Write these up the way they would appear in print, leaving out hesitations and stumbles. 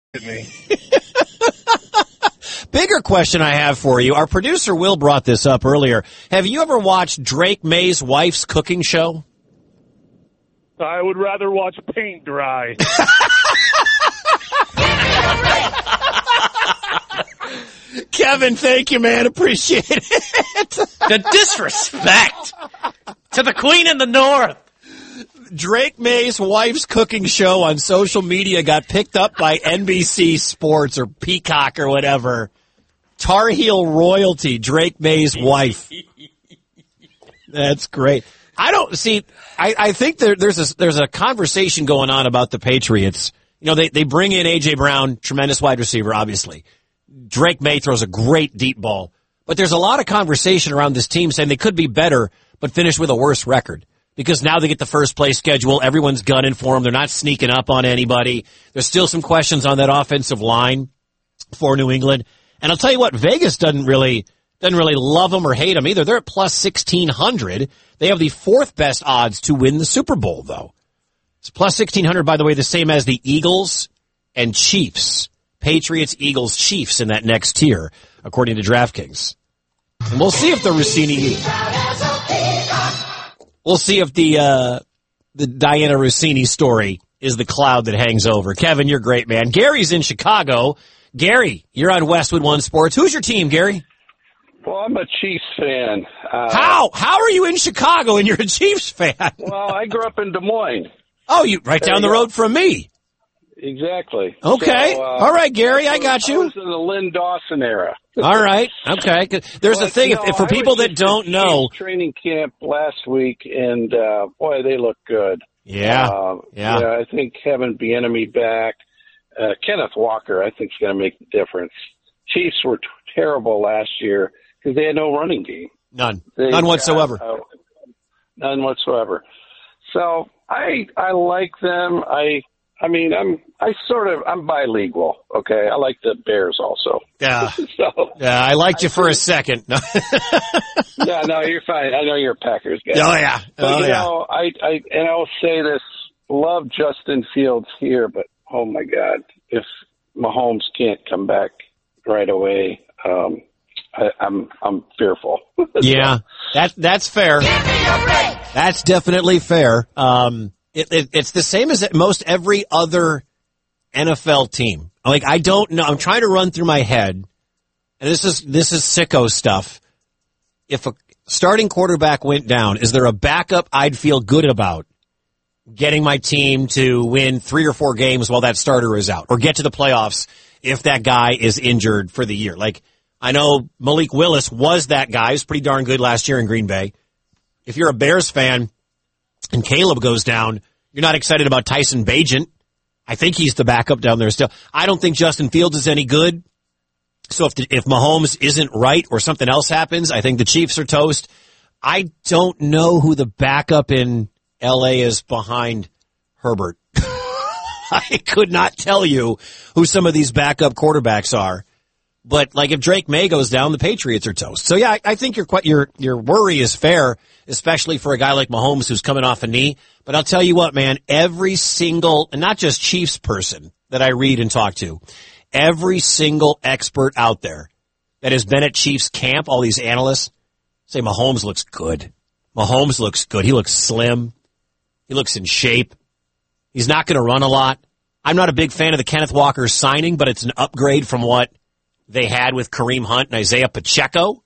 me. Bigger question I have for you. Our producer Will brought this up earlier. Have you ever watched Drake May's wife's cooking show? I would rather watch paint dry. Kevin, thank you, man. Appreciate it. The disrespect to the Queen in the North. Drake May's wife's cooking show on social media got picked up by NBC Sports or Peacock or whatever. Tar Heel royalty, Drake May's wife. That's great. I think there's a conversation going on about the Patriots. You know, they bring in A.J. Brown, tremendous wide receiver, obviously. Drake May throws a great deep ball. But there's a lot of conversation around this team saying they could be better, but finish with a worse record. Because now they get the first place schedule. Everyone's gunning for them. They're not sneaking up on anybody. There's still some questions on that offensive line for New England. And I'll tell you what, Vegas doesn't really love them or hate them either. They're at plus 1,600. They have the fourth best odds to win the Super Bowl, though. It's plus 1,600, by the way, the same as the Eagles and Chiefs. Patriots, Eagles, Chiefs in that next tier, according to DraftKings. And we'll see if the Rossini... We'll see if the Diana Rossini story is the cloud that hangs over. Kevin, you're great, man. Gary's in Chicago. Gary, you're on Westwood One Sports. Who's your team, Gary? Well, I'm a Chiefs fan. How are you in Chicago and you're a Chiefs fan? Well, I grew up in Des Moines. Oh, you right down the road from me. Exactly. Okay. All right, Gary, I got you. I was in the Lynn Dawson era. All right. Okay. There's a thing, if for people that don't know. Training camp last week, and boy, they look good. Yeah. I think having Bieniemy back, Kenneth Walker, I think is going to make the difference. Chiefs were terrible last year because they had no running game. None whatsoever. None whatsoever. So I like them. I'm bilingual. Okay. I like the Bears also. Yeah. Yeah. I liked you for a second. Yeah, no, you're fine. I know you're a Packers guy. Oh yeah. But, know, I'll say this, love Justin Fields here, but oh my God, if Mahomes can't come back right away, I'm fearful. Yeah. That's fair. That's definitely fair. It's the same as most every other NFL team. Like, I don't know. I'm trying to run through my head, and this is sicko stuff. If a starting quarterback went down, is there a backup I'd feel good about getting my team to win 3 or 4 games while that starter is out, or get to the playoffs if that guy is injured for the year? Like, I know Malik Willis was that guy. He was pretty darn good last year in Green Bay. If you're a Bears fan and Caleb goes down, you're not excited about Tyson Bagent. I think he's the backup down there still. I don't think Justin Fields is any good. So if Mahomes isn't right or something else happens, I think the Chiefs are toast. I don't know who the backup in L.A. is behind Herbert. I could not tell you who some of these backup quarterbacks are. But like if Drake May goes down, the Patriots are toast. So yeah, I think your worry is fair, especially for a guy like Mahomes who's coming off a knee. But I'll tell you what, man, every single, and not just Chiefs person that I read and talk to, every single expert out there that has been at Chiefs camp, all these analysts say Mahomes looks good. Mahomes looks good. He looks slim. He looks in shape. He's not going to run a lot. I'm not a big fan of the Kenneth Walker signing, but it's an upgrade from what they had with Kareem Hunt and Isaiah Pacheco.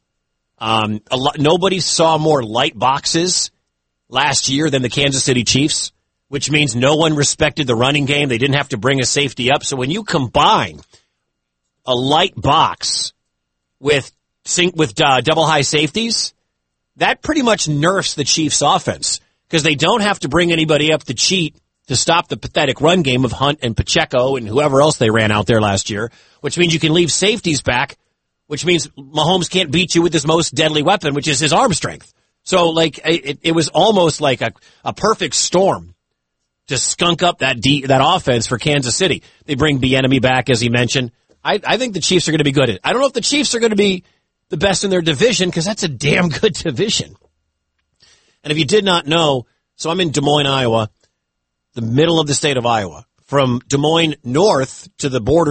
Nobody saw more light boxes last year than the Kansas City Chiefs, which means no one respected the running game. They didn't have to bring a safety up. So when you combine a light box with double high safeties, that pretty much nerfs the Chiefs' offense because they don't have to bring anybody up to cheat to stop the pathetic run game of Hunt and Pacheco and whoever else they ran out there last year, which means you can leave safeties back, which means Mahomes can't beat you with his most deadly weapon, which is his arm strength. So, like, it was almost like a perfect storm to skunk up that offense for Kansas City. They bring Bieniemy back, as he mentioned. I think the Chiefs are going to be good at it. I don't know if the Chiefs are going to be the best in their division because that's a damn good division. And if you did not know, so I'm in Des Moines, Iowa, the middle of the state of Iowa. From Des Moines north to the border